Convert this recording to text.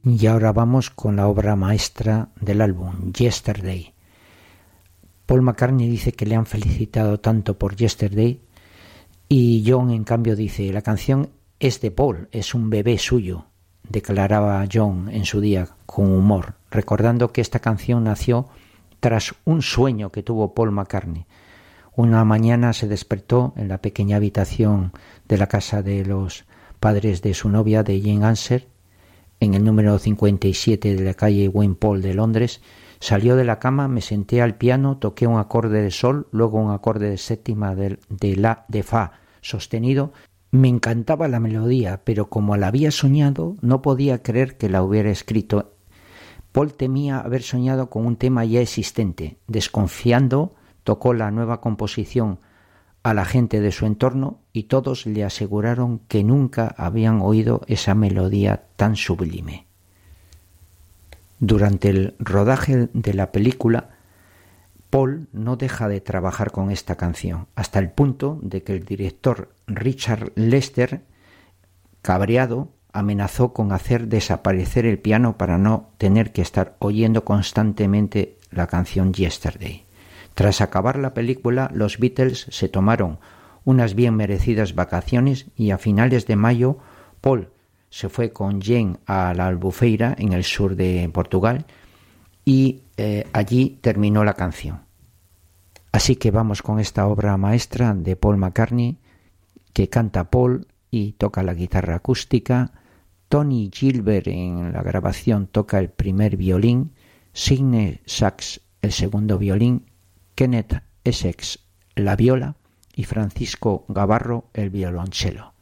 Y ahora vamos con la obra maestra del álbum, Yesterday. Paul McCartney dice que le han felicitado tanto por Yesterday y John en cambio dice: la canción es de Paul, es un bebé suyo, declaraba John en su día con humor, recordando que esta canción nació tras un sueño que tuvo Paul McCartney. Una mañana se despertó en la pequeña habitación de la casa de los padres de su novia, de Jane Anser, en el número 57 de la calle Wimpole de Londres. Salió de la cama, me senté al piano, toqué un acorde de sol, luego un acorde de séptima de fa sostenido. Me encantaba la melodía, pero como la había soñado, no podía creer que la hubiera escrito. Paul temía haber soñado con un tema ya existente. Desconfiando, tocó la nueva composición a la gente de su entorno y todos le aseguraron que nunca habían oído esa melodía tan sublime. Durante el rodaje de la película, Paul no deja de trabajar con esta canción, hasta el punto de que el director Richard Lester, cabreado, amenazó con hacer desaparecer el piano para no tener que estar oyendo constantemente la canción Yesterday. Tras acabar la película, los Beatles se tomaron unas bien merecidas vacaciones y a finales de mayo Paul se fue con Jane a la Albufeira, en el sur de Portugal, y allí terminó la canción. Así que vamos con esta obra maestra de Paul McCartney, que canta Paul y toca la guitarra acústica. Tony Gilbert en la grabación toca el primer violín, Sidney Sax el segundo violín, Kenneth Essex la viola y Francisco Gavarro el violonchelo.